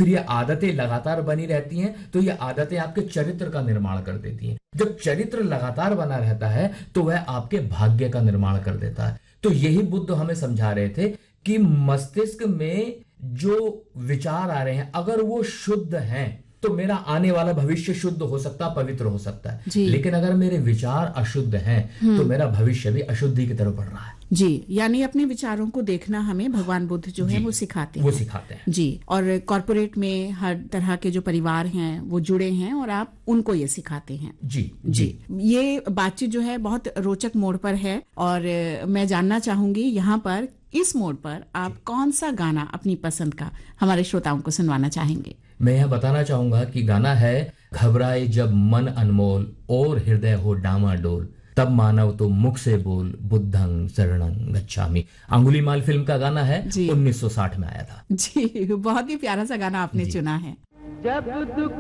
फिर ये आदतें लगातार बनी रहती हैं, तो ये आदतें आपके चरित्र का निर्माण कर देती हैं। जब चरित्र लगातार बना रहता है तो वह आपके भाग्य का निर्माण कर देता है। तो यही बुद्ध हमें समझा रहे थे कि मस्तिष्क में जो विचार आ रहे हैं अगर वो शुद्ध हैं तो मेरा आने वाला भविष्य शुद्ध हो सकता, पवित्र हो सकता है। लेकिन अगर मेरे विचार अशुद्ध हैं तो मेरा भविष्य भी अशुद्धि की तरफ बढ़ रहा है। जी, यानी अपने विचारों को देखना हमें भगवान बुद्ध जो है वो सिखाते हैं। जी, और कॉर्पोरेट में हर तरह के जो परिवार हैं वो जुड़े हैं और आप उनको ये सिखाते हैं। जी, ये बातचीत जो है बहुत रोचक मोड़ पर है और मैं जानना चाहूंगी यहाँ पर इस मोड़ पर आप कौन सा गाना अपनी पसंद का हमारे श्रोताओं को सुनवाना चाहेंगे? मैं यह बताना चाहूंगा कि गाना है घबराए जब मन अनमोल और हृदय हो डामाडोल, तब मानव तो मुख से बोल बुद्धं शरणं गच्छामि। अंगुलीमाल फिल्म का गाना है, 1960 में आया था। जी, बहुत ही प्यारा सा गाना आपने चुना है। जब दुख